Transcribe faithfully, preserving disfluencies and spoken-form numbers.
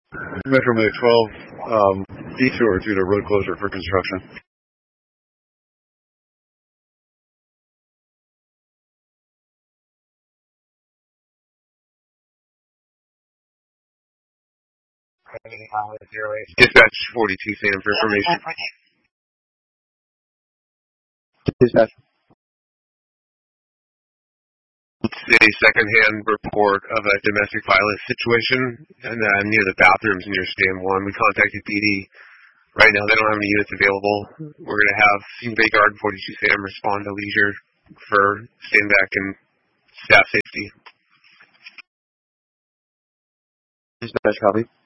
Metro Minute twelve, um, detour due to road closure for construction. Dispatch forty-two, Sam, for information. Dispatch. It's a second-hand report of a domestic violence situation and uh, near the bathrooms near stand one. We contacted P D. Right now, they don't have any units available. We're going to have Team Bay Guard and forty-two Sam respond to leisure for stand back and staff safety. Dispatch copy.